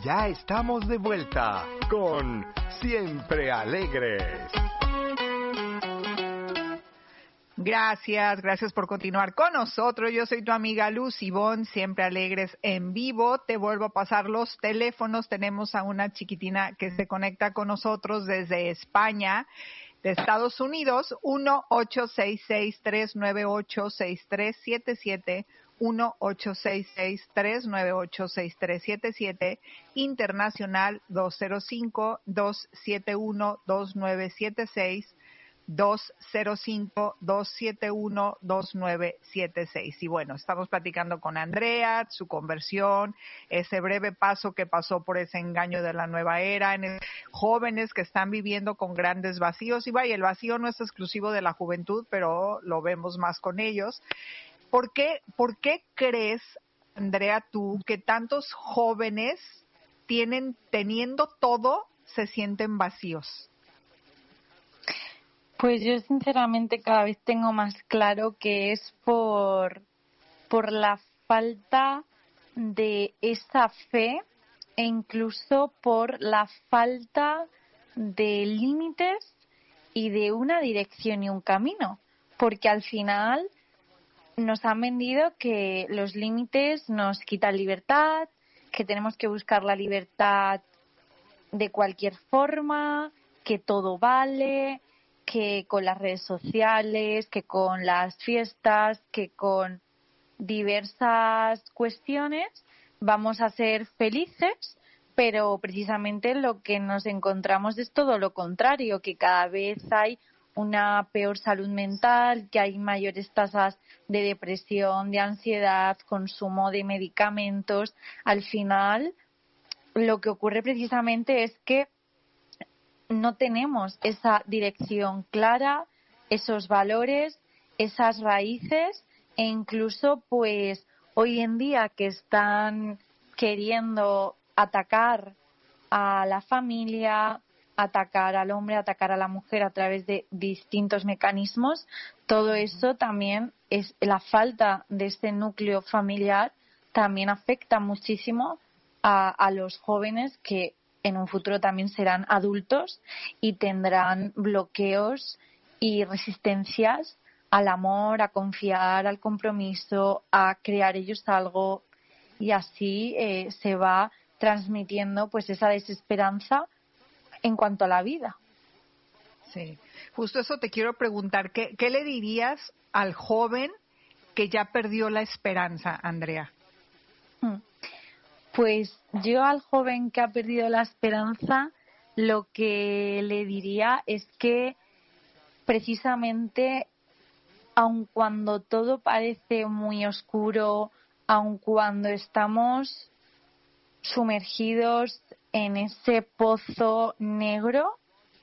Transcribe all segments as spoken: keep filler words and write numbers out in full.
ya estamos de vuelta con Siempre Alegres. Gracias, gracias por continuar con nosotros. Yo soy tu amiga Luz Ivonne, Siempre Alegres en vivo. Te vuelvo a pasar los teléfonos. Tenemos a una chiquitina que se conecta con nosotros desde España, de Estados Unidos, uno ocho seis seis, tres nueve ocho, seis tres siete siete, uno ocho seis seis, tres nueve ocho, seis tres siete siete, internacional dos cero cinco, dos siete uno, dos nueve siete seis, dos cero cinco, dos siete uno, dos nueve siete seis. Y bueno, estamos platicando con Andrea, su conversión, ese breve paso que pasó por ese engaño de la nueva era, en jóvenes que están viviendo con grandes vacíos. Y vaya, el vacío no es exclusivo de la juventud, pero lo vemos más con ellos. ¿Por qué, por qué crees, Andrea, tú, que tantos jóvenes tienen, teniendo todo, se sienten vacíos? Pues yo sinceramente cada vez tengo más claro que es por, por la falta de esa fe e incluso por la falta de límites y de una dirección y un camino. Porque al final nos han vendido que los límites nos quitan libertad, que tenemos que buscar la libertad de cualquier forma, que todo vale, que con las redes sociales, que con las fiestas, que con diversas cuestiones vamos a ser felices, pero precisamente lo que nos encontramos es todo lo contrario, que cada vez hay una peor salud mental, que hay mayores tasas de depresión, de ansiedad, consumo de medicamentos. Al final, lo que ocurre precisamente es que no tenemos esa dirección clara, esos valores, esas raíces, e incluso pues hoy en día que están queriendo atacar a la familia, atacar al hombre, atacar a la mujer a través de distintos mecanismos, todo eso también es la falta de este núcleo familiar, también afecta muchísimo a, a los jóvenes que en un futuro también serán adultos y tendrán bloqueos y resistencias al amor, a confiar, al compromiso, a crear ellos algo, y así eh, se va transmitiendo pues esa desesperanza en cuanto a la vida. Sí, justo eso te quiero preguntar. ¿Qué, qué le dirías al joven que ya perdió la esperanza, Andrea? Hmm. Pues yo al joven que ha perdido la esperanza, lo que le diría es que precisamente, aun cuando todo parece muy oscuro, aun cuando estamos sumergidos en ese pozo negro,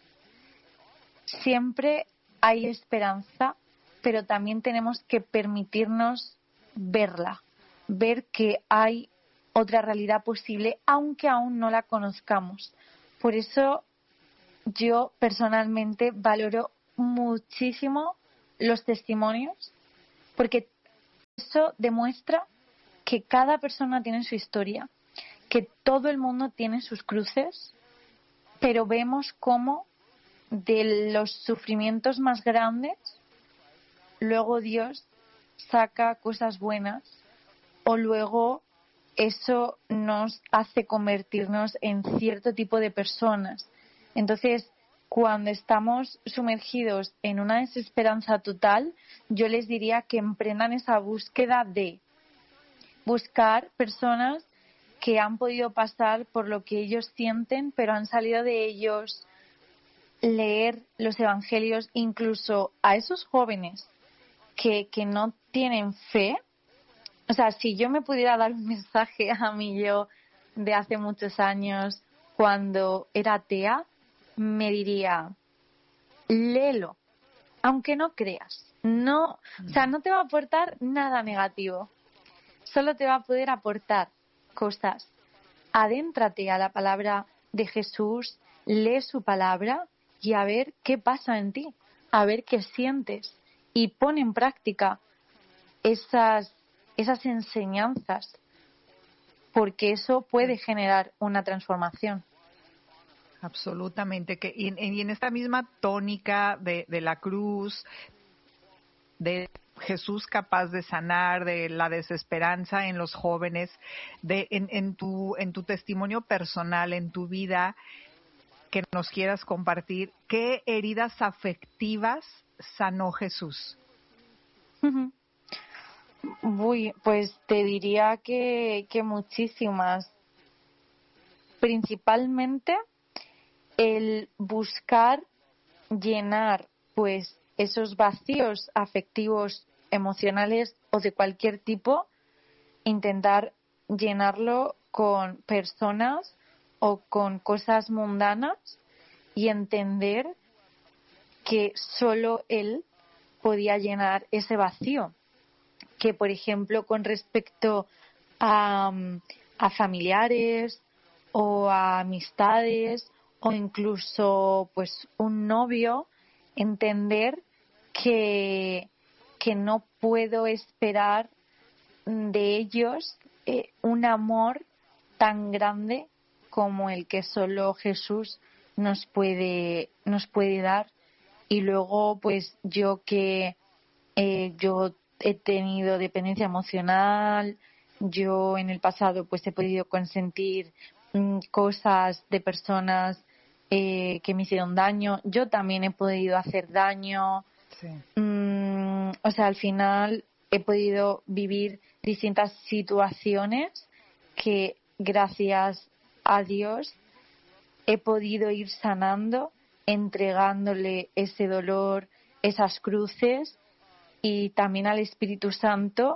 siempre hay esperanza, pero también tenemos que permitirnos verla, ver que hay otra realidad posible, aunque aún no la conozcamos. Por eso yo personalmente valoro muchísimo los testimonios, porque eso demuestra que cada persona tiene su historia, que todo el mundo tiene sus cruces, pero vemos cómo de los sufrimientos más grandes luego Dios saca cosas buenas, o luego eso nos hace convertirnos en cierto tipo de personas. Entonces, cuando estamos sumergidos en una desesperanza total, yo les diría que emprendan esa búsqueda de buscar personas que han podido pasar por lo que ellos sienten, pero han salido de ellos, leer los evangelios, incluso a esos jóvenes que, que no tienen fe. O sea, si yo me pudiera dar un mensaje a mí yo de hace muchos años, cuando era atea, me diría, léelo, aunque no creas. No, o sea, no te va a aportar nada negativo. Solo te va a poder aportar cosas. Adéntrate a la palabra de Jesús, lee su palabra y a ver qué pasa en ti, a ver qué sientes, y pon en práctica esas esas enseñanzas. porque eso puede generar una transformación. Absolutamente. Que, y, y en esta misma tónica de, de la cruz, de Jesús capaz de sanar, de la desesperanza en los jóvenes, de en, en tu en tu testimonio personal, en tu vida, que nos quieras compartir, ¿qué heridas afectivas sanó Jesús? Uy, pues te diría que, que muchísimas. Principalmente el buscar llenar pues esos vacíos afectivos, emocionales o de cualquier tipo, intentar llenarlo con personas o con cosas mundanas y entender que solo él podía llenar ese vacío. Que, por ejemplo, con respecto a, a familiares o a amistades o incluso pues un novio, entender que, que no puedo esperar de ellos eh, un amor tan grande como el que solo Jesús nos puede nos puede dar. Y luego pues yo que eh, yo he tenido dependencia emocional, yo en el pasado pues he podido consentir mmm, cosas de personas eh, que me hicieron daño, yo también he podido hacer daño. Sí. Mm, o sea, al final he podido vivir distintas situaciones que gracias a Dios he podido ir sanando, entregándole ese dolor, esas cruces, y también al Espíritu Santo,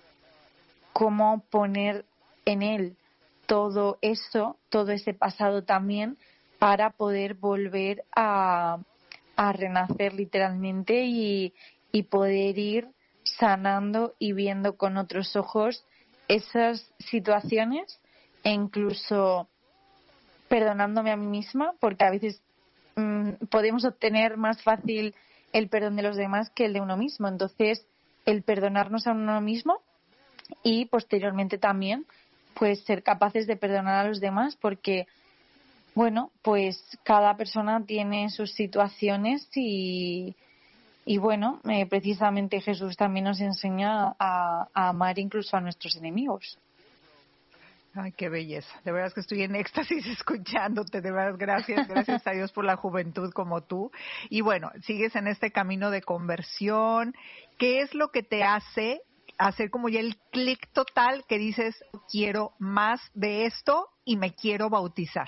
cómo poner en él todo eso, todo ese pasado también, para poder volver a, a renacer literalmente y, y poder ir sanando y viendo con otros ojos esas situaciones e incluso perdonándome a mí misma, porque a veces mmm, podemos obtener más fácil el perdón de los demás que el de uno mismo. Entonces, el perdonarnos a uno mismo y posteriormente también pues ser capaces de perdonar a los demás, porque bueno, pues cada persona tiene sus situaciones y, y bueno, eh, precisamente Jesús también nos enseña a, a amar incluso a nuestros enemigos. Ay, qué belleza. De verdad es que estoy en éxtasis escuchándote. De verdad, gracias. Gracias a Dios por la juventud como tú. Y bueno, sigues en este camino de conversión. ¿Qué es lo que te hace hacer como ya el clic total que dices, quiero más de esto y me quiero bautizar?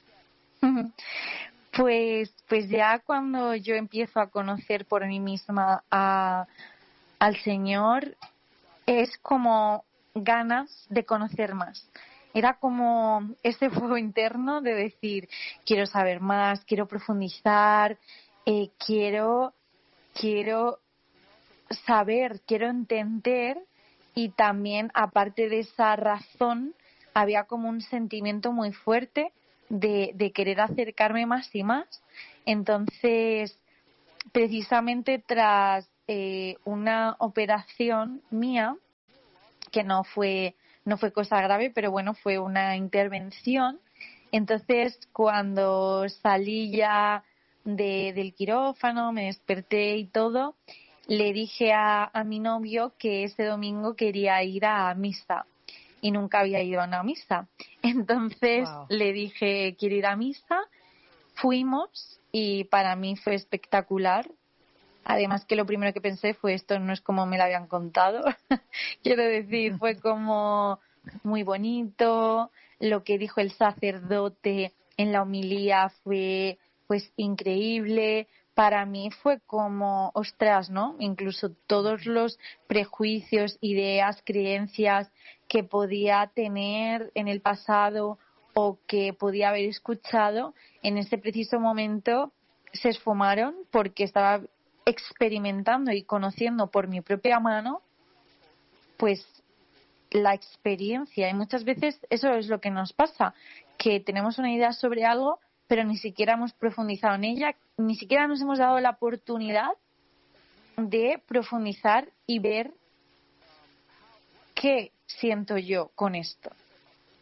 Pues, pues ya cuando yo empiezo a conocer por mí misma a, al Señor, es como ganas de conocer más. Era como ese fuego interno de decir, quiero saber más, quiero profundizar, eh, quiero, quiero saber, quiero entender, y también, aparte de esa razón, había como un sentimiento muy fuerte de, de querer acercarme más y más. Entonces, precisamente tras eh, una operación mía, que no fue no fue cosa grave, pero bueno, fue una intervención. Entonces, cuando salí ya de, del quirófano, me desperté y todo, le dije a, a mi novio que ese domingo quería ir a misa y nunca había ido a una misa. Entonces, wow, le dije, quiero ir a misa. Fuimos y para mí fue espectacular. Además que lo primero que pensé fue, esto no es como me lo habían contado. Quiero decir, fue como muy bonito. Lo que dijo el sacerdote en la homilía fue pues increíble. Para mí fue como, ostras, ¿no? Incluso todos los prejuicios, ideas, creencias que podía tener en el pasado o que podía haber escuchado, en ese preciso momento se esfumaron, porque estaba experimentando y conociendo por mi propia mano pues la experiencia. Y muchas veces eso es lo que nos pasa, que tenemos una idea sobre algo pero ni siquiera hemos profundizado en ella, ni siquiera nos hemos dado la oportunidad de profundizar y ver qué siento yo con esto.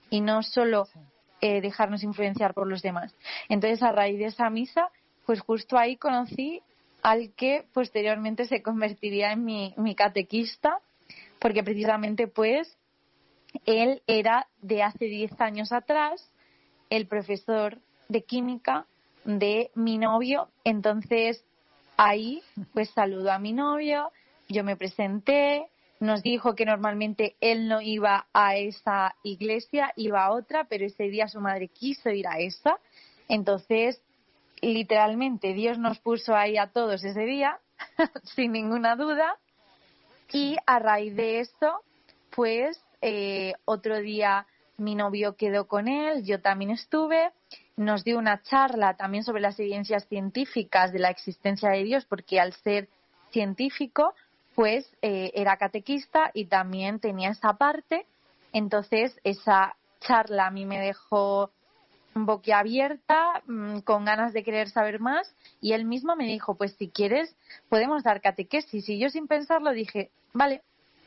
y no solo eh, dejarnos influenciar por los demás. Entonces, a raíz de esa misa, pues justo ahí conocí al que posteriormente se convertiría en mi, mi catequista, porque precisamente pues él era de hace diez años atrás el profesor de química de mi novio. Entonces ahí pues saludó a mi novio, yo me presenté, nos dijo que normalmente él no iba a esa iglesia, iba a otra, pero ese día su madre quiso ir a esa. Entonces, literalmente, Dios nos puso ahí a todos ese día, sin ninguna duda. Y a raíz de eso, pues eh, otro día mi novio quedó con él, yo también estuve, nos dio una charla también sobre las evidencias científicas de la existencia de Dios, porque al ser científico, pues eh, era catequista y también tenía esa parte. Entonces esa charla a mí me dejó boquiabierta, mmm, con ganas de querer saber más, y él mismo me dijo, pues si quieres podemos dar catequesis, y yo sin pensarlo dije, vale.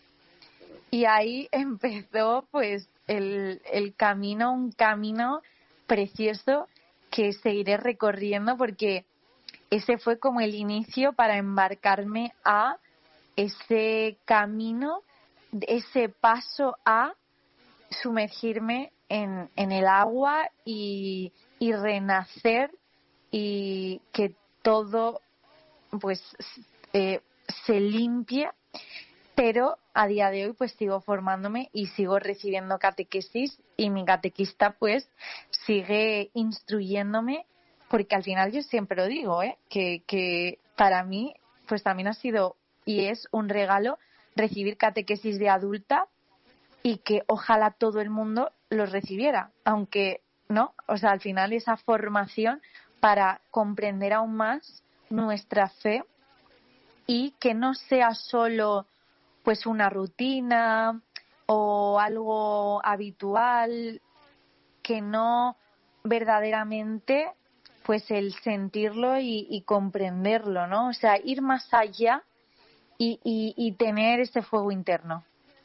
Y ahí empezó pues el, el camino, un camino precioso que seguiré recorriendo, porque ese fue como el inicio para embarcarme a ese camino, ese paso a sumergirme en, en el agua y, y renacer, y que todo pues eh, se limpie. Pero a día de hoy pues sigo formándome y sigo recibiendo catequesis, y mi catequista pues sigue instruyéndome, porque al final yo siempre lo digo, ¿eh? que, que para mí pues también ha sido y es un regalo recibir catequesis de adulta, y que ojalá todo el mundo los recibiera, aunque no, o sea, al final esa formación para comprender aún más nuestra fe, y que no sea solo pues una rutina o algo habitual, que no verdaderamente pues el sentirlo y, y comprenderlo, ¿no? O sea, ir más allá y, y, y tener ese fuego interno.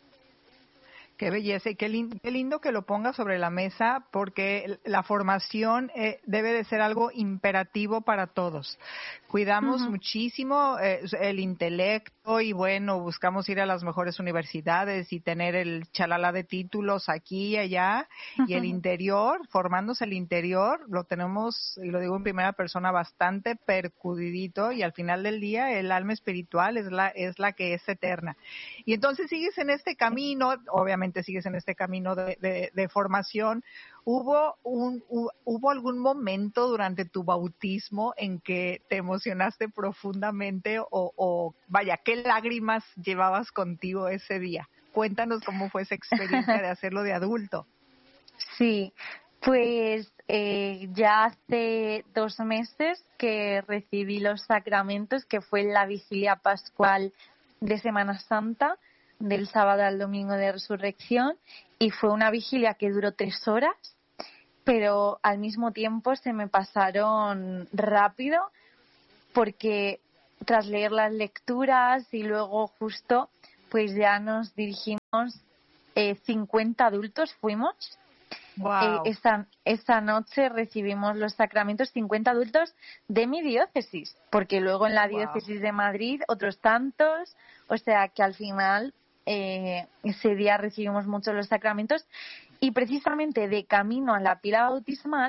Qué belleza y qué lindo, qué lindo que lo ponga sobre la mesa, porque la formación eh, debe de ser algo imperativo para todos. Cuidamos uh-huh. muchísimo eh, el intelecto y bueno, buscamos ir a las mejores universidades y tener el chalala de títulos aquí y allá, uh-huh. y el interior, formándose el interior, lo tenemos, y lo digo en primera persona, bastante percudidito, y al final del día el alma espiritual es la, es la que es eterna. Y entonces sigues en este camino, obviamente sigues en este camino de, de, de formación. ¿Hubo un, hubo algún momento durante tu bautismo en que te emocionaste profundamente o, o vaya, qué lágrimas llevabas contigo ese día? Cuéntanos cómo fue esa experiencia de hacerlo de adulto. Sí, pues eh, ya hace dos meses que recibí los sacramentos, que fue en la vigilia pascual de Semana Santa, del sábado al domingo de Resurrección, y fue una vigilia que duró tres horas, pero al mismo tiempo se me pasaron rápido, porque tras leer las lecturas y luego justo pues ya nos dirigimos, eh, cincuenta adultos fuimos. Wow. Eh, esa, esa noche recibimos los sacramentos cincuenta adultos de mi diócesis, porque luego en la wow. diócesis de Madrid otros tantos, o sea que al final eh, ese día recibimos muchos los sacramentos, y precisamente de camino a la pila bautismal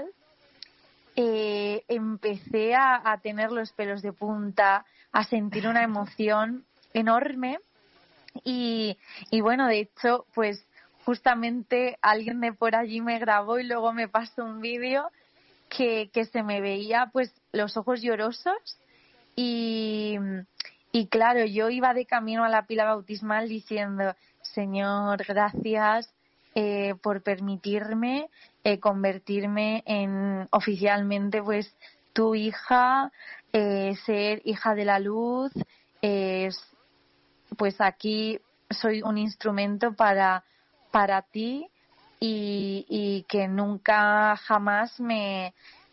eh, empecé a, a tener los pelos de punta, a sentir una emoción enorme, y, y bueno, de hecho pues justamente alguien de por allí me grabó y luego me pasó un vídeo que, que se me veía pues los ojos llorosos, y, y claro, yo iba de camino a la pila bautismal diciendo: Señor, gracias eh, por permitirme eh, convertirme en oficialmente pues tu hija, eh, ser hija de la luz, eh, pues aquí soy un instrumento para para ti, y, y que nunca jamás me,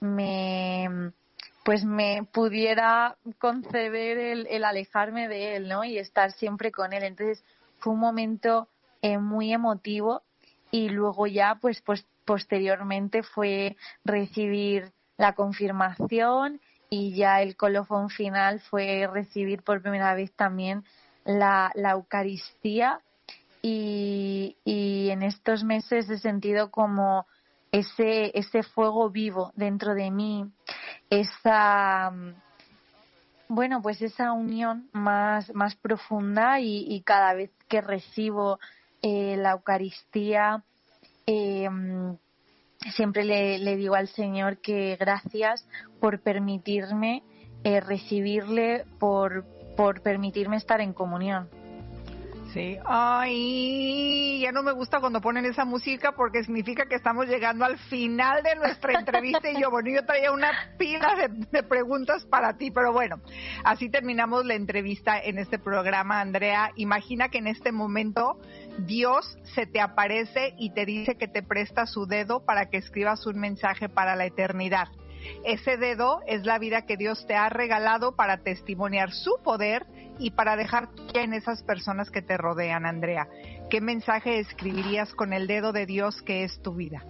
me pues me pudiera conceder el, el alejarme de él, ¿no? Y estar siempre con él. Entonces fue un momento eh, muy emotivo, y luego ya pues, pues posteriormente fue recibir la confirmación y ya el colofón final fue recibir por primera vez también la, la Eucaristía y, y en estos meses he sentido como ese, ese fuego vivo dentro de mí, esa bueno pues esa unión más, más profunda y, y cada vez que recibo eh, la Eucaristía eh, siempre le, le digo al Señor que gracias por permitirme eh, recibirle, por, por permitirme estar en comunión. Sí, ay, ya no me gusta cuando ponen esa música porque significa que estamos llegando al final de nuestra entrevista y yo, bueno, yo traía una pila de, de preguntas para ti, pero bueno, así terminamos la entrevista en este programa, Andrea. Imagina que en este momento Dios se te aparece y te dice que te presta su dedo para que escribas un mensaje para la eternidad. Ese dedo es la vida que Dios te ha regalado para testimoniar su poder y para dejar huella en esas personas que te rodean, Andrea. ¿Qué mensaje escribirías con el dedo de Dios que es tu vida?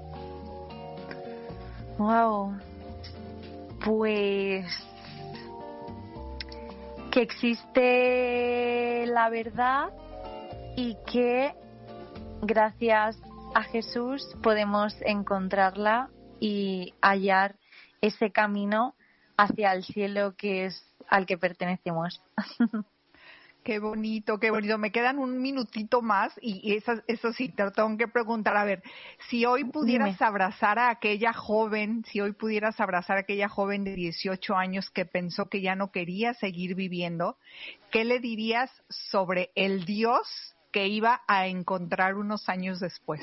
Wow, pues que existe la verdad y que gracias a Jesús podemos encontrarla y hallar ese camino hacia el cielo que es al que pertenecemos. Qué bonito, qué bonito. Me quedan un minutito más y, y eso, eso sí, te tengo que preguntar. A ver, si hoy pudieras Dime. abrazar a aquella joven, si hoy pudieras abrazar a aquella joven de dieciocho años que pensó que ya no quería seguir viviendo, ¿qué le dirías sobre el Dios que iba a encontrar unos años después?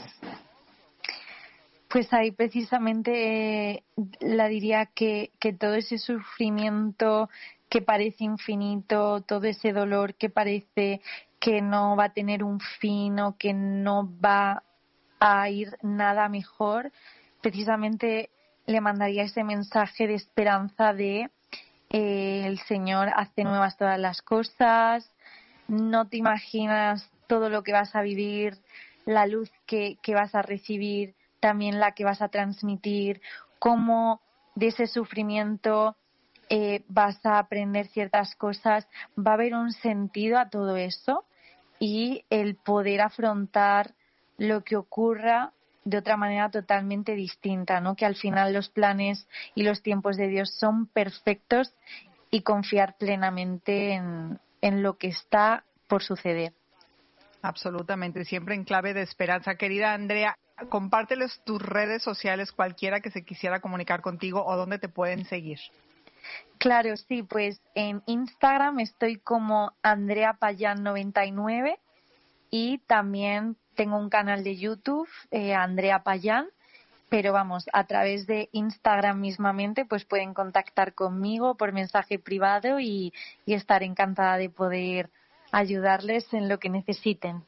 Pues ahí precisamente eh, la diría que, que todo ese sufrimiento que parece infinito, todo ese dolor que parece que no va a tener un fin o que no va a ir nada mejor, precisamente le mandaría ese mensaje de esperanza de eh, el Señor hace nuevas todas las cosas, no te imaginas todo lo que vas a vivir, la luz que, que vas a recibir, también la que vas a transmitir, cómo de ese sufrimiento eh, vas a aprender ciertas cosas, va a haber un sentido a todo eso y el poder afrontar lo que ocurra de otra manera totalmente distinta, ¿no? Que al final los planes y los tiempos de Dios son perfectos y confiar plenamente en, en lo que está por suceder. Absolutamente, siempre en clave de esperanza. Querida Andrea, compárteles tus redes sociales, cualquiera que se quisiera comunicar contigo o dónde te pueden seguir. Claro, sí, pues en Instagram estoy como Andrea Payán noventa y nueve y también tengo un canal de YouTube, eh, Andrea Payán, pero vamos, a través de Instagram mismamente pues pueden contactar conmigo por mensaje privado y, y estar encantada de poder ayudarles en lo que necesiten.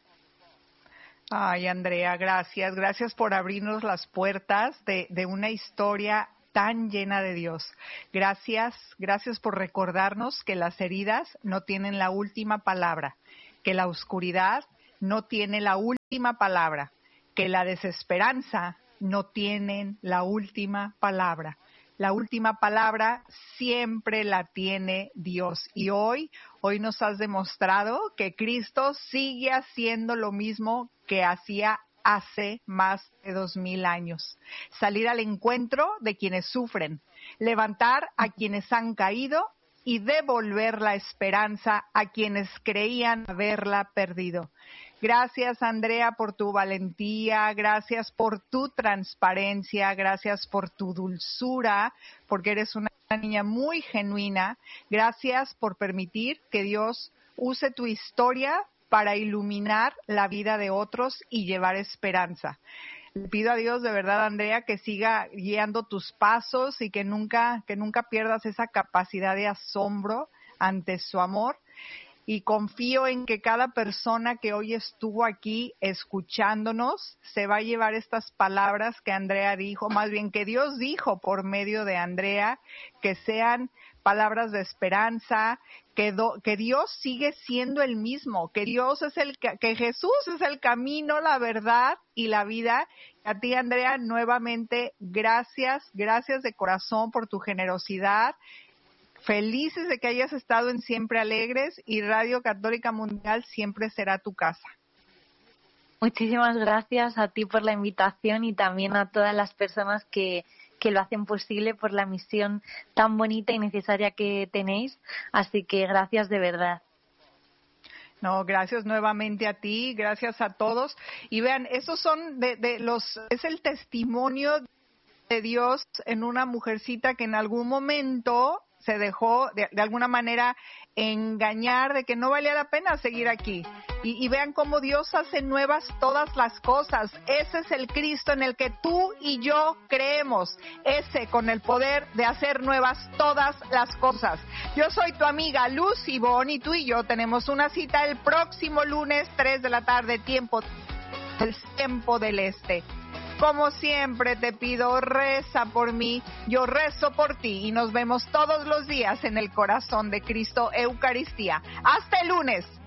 Ay, Andrea, gracias. Gracias por abrirnos las puertas de, de una historia tan llena de Dios. Gracias, gracias por recordarnos que las heridas no tienen la última palabra, que la oscuridad no tiene la última palabra, que la desesperanza no tiene la última palabra. La última palabra siempre la tiene Dios. Y hoy, hoy nos has demostrado que Cristo sigue haciendo lo mismo que hacía hace más de dos mil años. Salir al encuentro de quienes sufren, levantar a quienes han caído y devolver la esperanza a quienes creían haberla perdido. Gracias, Andrea, por tu valentía, gracias por tu transparencia, gracias por tu dulzura, porque eres una niña muy genuina. Gracias por permitir que Dios use tu historia para iluminar la vida de otros y llevar esperanza. Le pido a Dios de verdad, Andrea, que siga guiando tus pasos y que nunca, que nunca pierdas esa capacidad de asombro ante su amor. Y confío en que cada persona que hoy estuvo aquí escuchándonos se va a llevar estas palabras que Andrea dijo, más bien que Dios dijo por medio de Andrea, que sean palabras de esperanza, que, do, que Dios sigue siendo el mismo, que Dios es el, que Jesús es el camino, la verdad y la vida. A ti, Andrea, nuevamente, gracias, gracias de corazón por tu generosidad. Felices de que hayas estado en Siempre Alegres, y Radio Católica Mundial siempre será tu casa. Muchísimas gracias a ti por la invitación y también a todas las personas que, que lo hacen posible por la misión tan bonita y necesaria que tenéis. Así que gracias de verdad. No, gracias nuevamente a ti, gracias a todos. Y vean, esos son de, de los, es el testimonio de Dios en una mujercita que en algún momento se dejó de, de alguna manera engañar de que no valía la pena seguir aquí. Y, y vean cómo Dios hace nuevas todas las cosas. Ese es el Cristo en el que tú y yo creemos. Ese con el poder de hacer nuevas todas las cosas. Yo soy tu amiga Luz Ivón y tú y yo tenemos una cita el próximo lunes, tres de la tarde, tiempo, el tiempo del este. Como siempre te pido, reza por mí, yo rezo por ti y nos vemos todos los días en el corazón de Cristo Eucaristía. Hasta el lunes.